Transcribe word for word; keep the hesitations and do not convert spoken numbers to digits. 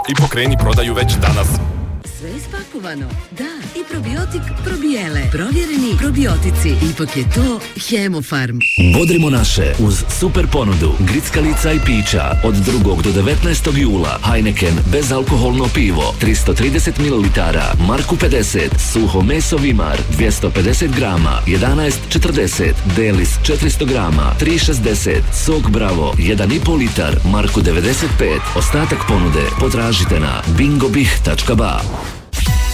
I pokreni prodaju već danas. Sve je spakovano. Da, i probiotik probijele. Provjereni probiotici. Ipak je to Hemofarm. Bodrimo naše uz super ponudu grickalica i pića od drugog do devetnaestog jula. Heineken bezalkoholno pivo tristo trideset mililitara, Marku pedeset, suho meso Vimar dvjesto pedeset grama, jedanaest četrdeset, Delis četiristo grama, tri šezdeset, sok Bravo jedan i pol litar, Marku devedeset pet. Ostatak ponude potražite na bingobih tačka ba.